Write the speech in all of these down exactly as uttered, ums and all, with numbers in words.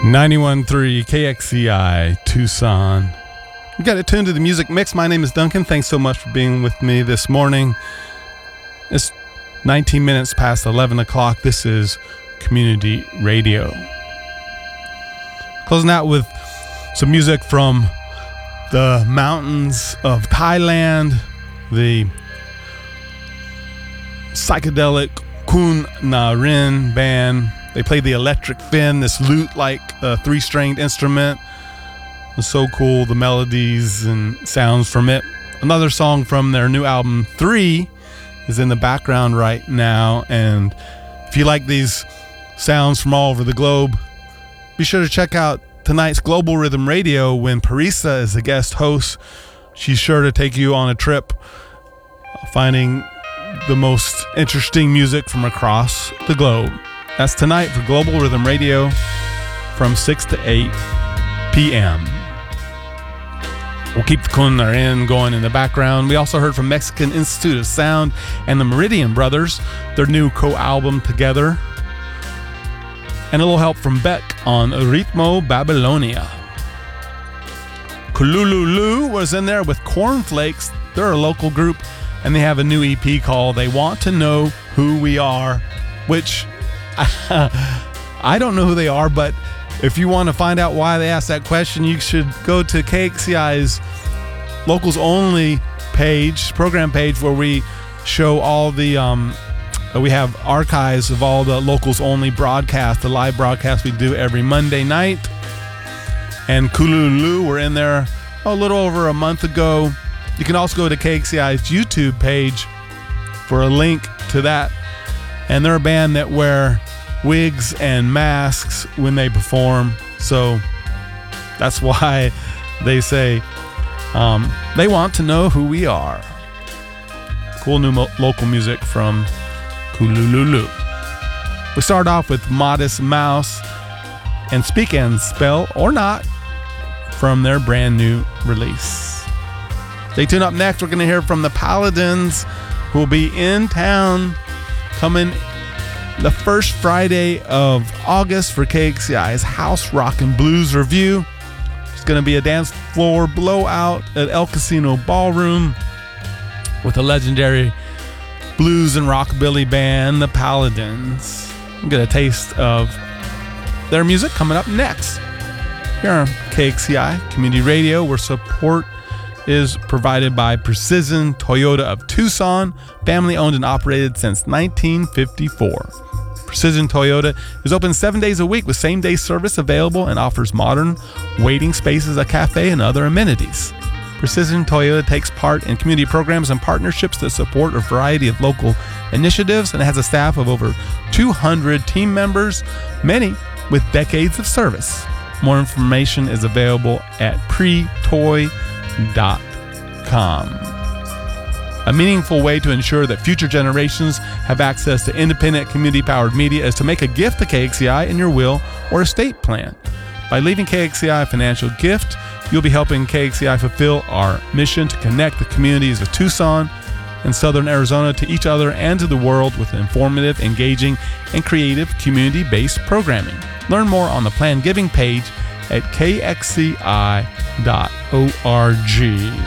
ninety-one point three K X C I Tucson. You got it tuned to the Music Mix. My name is Duncan. Thanks so much for being with me this morning. It's nineteen minutes past eleven o'clock. This is Community Radio. Closing out with some music from the mountains of Thailand, the psychedelic Kun Narin band. They played the electric fin, this lute-like uh, three-stringed instrument. It was so cool, the melodies and sounds from it. Another song from their new album, Three, is in the background right now. And if you like these sounds from all over the globe, be sure to check out tonight's Global Rhythm Radio when Parisa is the guest host. She's sure to take you on a trip finding the most interesting music from across the globe. That's tonight for Global Rhythm Radio from six to eight p.m. We'll keep the Kun Narin going in the background. We also heard from Mexican Institute of Sound and the Meridian Brothers, their new co-album Together. And a little help from Beck on Ritmo Babylonia. Kulululu was in there with Cornflakes. They're a local group, and they have a new E P called They Want to Know Who We Are, which I don't know who they are, but if you want to find out why they asked that question, you should go to K X C I's Locals Only page, program page, where we show all the, um, we have archives of all the Locals Only broadcasts, the live broadcasts we do every Monday night. And Kululu were in there a little over a month ago. You can also go to K X C I's YouTube page for a link to that. And they're a band that wear wigs and masks when they perform. So that's why they say um, they want to know who we are. Cool new mo- local music from Kulululu. We start off with Modest Mouse and Speak and Spell or Not from their brand new release. Stay tuned. Up next, we're going to hear from the Paladins, who will be in town coming the first Friday of August for K X C I's House Rock and Blues Review. It's going to be a dance floor blowout at El Casino Ballroom with a legendary blues and rockabilly band, the Paladins. We'll get a taste of their music coming up next here on K X C I Community Radio, where support is provided by Precision Toyota of Tucson, family owned and operated since nineteen fifty-four. Precision Toyota is open seven days a week with same-day service available and offers modern waiting spaces, a cafe, and other amenities. Precision Toyota takes part in community programs and partnerships that support a variety of local initiatives and has a staff of over two hundred team members, many with decades of service. More information is available at pre toy dot com. A meaningful way to ensure that future generations have access to independent, community-powered media is to make a gift to K X C I in your will or estate plan. By leaving K X C I a financial gift, you'll be helping K X C I fulfill our mission to connect the communities of Tucson and Southern Arizona to each other and to the world with informative, engaging, and creative community-based programming. Learn more on the plan giving page at K X C I dot org.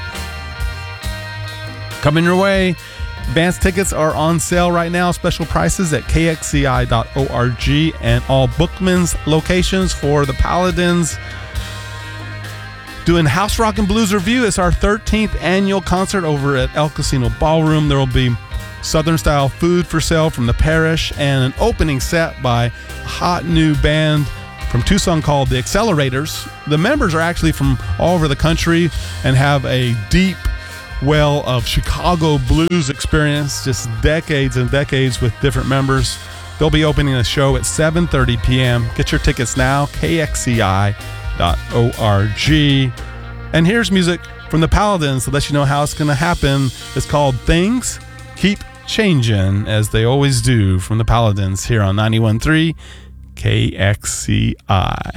Coming your way, advance tickets are on sale right now. Special prices at K X C I dot org and all Bookman's locations for the Paladins. Doing House Rock and Blues Review. It's our thirteenth annual concert over at El Casino Ballroom. There will be Southern-style food for sale from the parish and an opening set by a hot new band from Tucson called the Accelerators. The members are actually from all over the country and have a deep well of Chicago blues experience, just decades and decades with different members. They'll be opening the show at seven thirty p.m. Get your tickets now, K X C I dot org. And here's music from the Paladins to let you know how it's going to happen. It's called Things Keep Changing, as they always do, from the Paladins here on ninety-one point three K X C I.